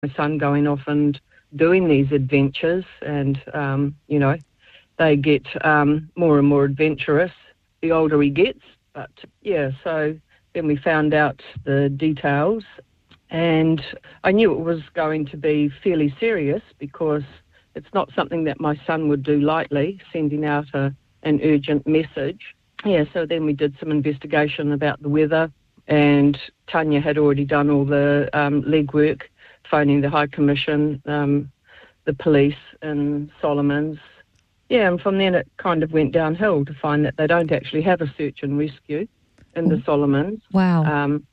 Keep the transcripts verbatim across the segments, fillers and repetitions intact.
My son going off and doing these adventures, and, um, you know, they get um, more and more adventurous the older he gets. But, yeah, so then we found out the details, and I knew it was going to be fairly serious because it's not something that my son would do lightly, sending out a, an urgent message. Yeah, so then we did some investigation about the weather, and Tanya had already done all the um, legwork, phoning the High Commission, um, the police in Solomons. Yeah, and from then it kind of went downhill to find that they don't actually have a search and rescue in the Solomons. Wow. Um,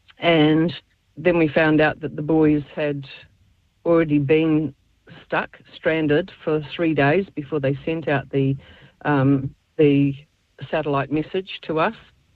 and then we found out that the boys had already been stuck, stranded for three days before they sent out the um, the satellite message to us.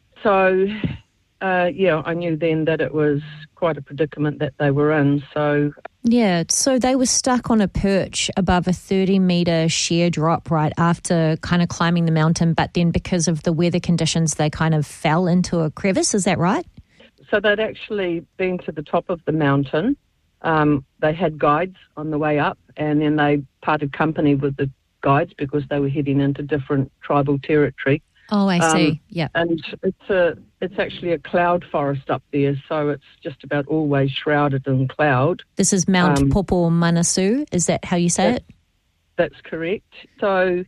So, uh, yeah, I knew then that it was quite a predicament that they were in. So, yeah, so they were stuck on a perch above a thirty-metre sheer drop right after kind of climbing the mountain, but then because of the weather conditions, they kind of fell into a crevice. Is that right? So they'd actually been to the top of the mountain. Um, they had guides on the way up, and then they parted company with the guides because they were heading into different tribal territory. Oh, I see. Um, yeah. And it's a it's actually a cloud forest up there, so it's just about always shrouded in cloud. This is Mount um, Popo Manasu. Is that how you say that, it? That's correct. So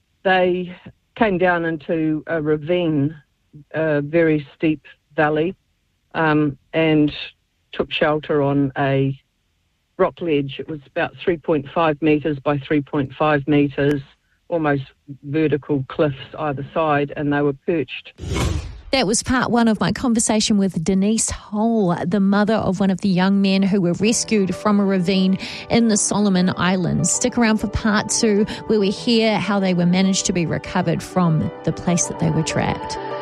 they came down into a ravine, a very steep valley, um, and took shelter on a rock ledge. It was about three point five metres by three point five metres, almost vertical cliffs either side, and they were perched. That was part one of my conversation with Denise Hole, the mother of one of the young men who were rescued from a ravine in the Solomon Islands. Stick around for part two, where we hear how they were managed to be recovered from the place that they were trapped.